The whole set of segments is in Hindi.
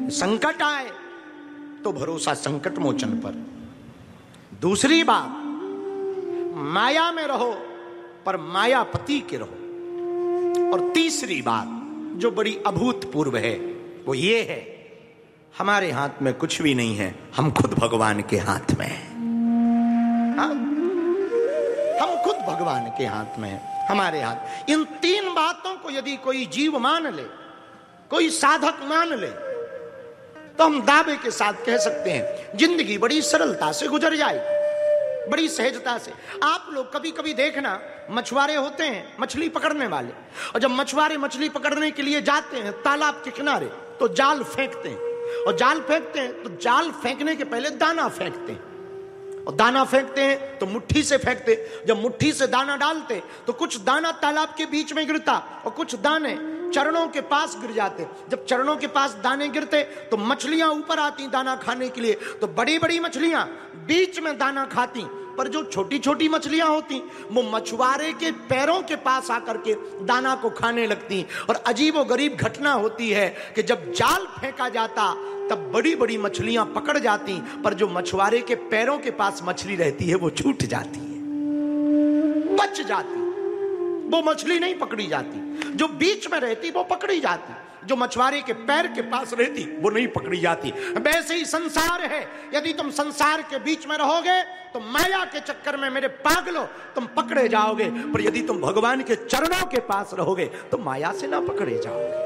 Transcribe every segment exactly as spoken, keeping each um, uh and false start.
संकट आए तो भरोसा संकट मोचन पर। दूसरी बात, माया में रहो पर मायापति के रहो। और तीसरी बात जो बड़ी अभूतपूर्व है वो ये है, हमारे हाथ में कुछ भी नहीं है, हम खुद भगवान के हाथ में हैं। हाँ? हम खुद भगवान के हाथ में हैं, हमारे हाथ। इन तीन बातों को यदि कोई जीव मान ले, कोई साधक मान ले, तो हम दावे के साथ कह सकते हैं जिंदगी बड़ी सरलता से गुजर जाए, बड़ी सहजता से। आप लोग कभी कभी देखना, मछुआरे होते हैं, मछली पकड़ने वाले, और जब मछुआरे मछली पकड़ने के लिए जाते हैं तालाब के किनारे तो जाल फेंकते हैं, और जाल फेंकते हैं तो जाल फेंकने के पहले दाना फेंकते हैं, और दाना फेंकते हैं तो मुट्ठी से फेंकते। जब मुट्ठी से दाना डालते तो कुछ दाना तालाब के बीच में गिरता और कुछ दाने चरणों के पास गिर जाते। जब चरणों के पास दाने गिरते तो मछलियां ऊपर आती दाना खाने के लिए, तो बड़ी बड़ी मछलियां बीच में दाना खाती, पर जो छोटी छोटी मछलियां होती वो मछुआरे के पैरों के पास आकर के दाना को खाने लगती। और अजीबोगरीब घटना होती है कि जब जाल फेंका जाता तब बड़ी बड़ी मछलियां पकड़ जाती, पर जो मछुआरे के पैरों के पास मछली रहती है वो छूट जाती है, बच जाती, वो मछली नहीं पकड़ी जाती। जो बीच में रहती वो पकड़ी जाती, जो मछुआरे के पैर के पास रहती वो नहीं पकड़ी जाती। वैसे ही संसार है, यदि तुम संसार के बीच में रहोगे तो माया के चक्कर में मेरे पागलो तुम पकड़े जाओगे, पर यदि तुम भगवान के चरणों के पास रहोगे तो माया से ना पकड़े जाओगे,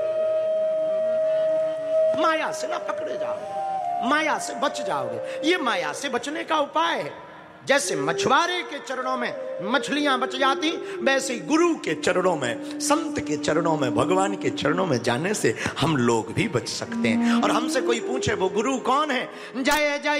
माया से ना पकड़े जाओगे, माया से बच जाओगे। ये माया से बचने का उपाय है। जैसे मछुआरे के चरणों में मछलियां बच जाती, वैसे गुरु के चरणों में, संत के चरणों में, भगवान के चरणों में जाने से हम लोग भी बच सकते हैं। और हमसे कोई पूछे वो गुरु कौन है, जय जय